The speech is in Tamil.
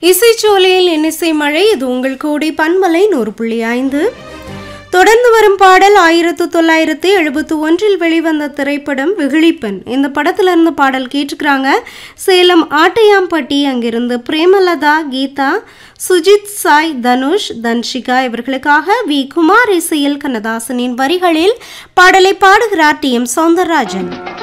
இசைச்சோலையில் இன்னிசை மழை. இது உங்கள் கோடி பண்பலை 100.5. தொடர்ந்து வரும் பாடல் 1971 வெளிவந்த திரைப்படம் விகிழிப்பெண். இந்த படத்துல இருந்து பாடல் கேட்டுக்கிறாங்க சேலம் ஆட்டையாம்பட்டி. அங்கிருந்து பிரேமலதா, கீதா, சுஜித், சாய், தனுஷ், தன்ஷிகா இவர்களுக்காக வி குமார் இசையில் கண்ணதாசனின் வரிகளில் பாடலை பாடுகிறார் டி எம் சௌந்தரராஜன்.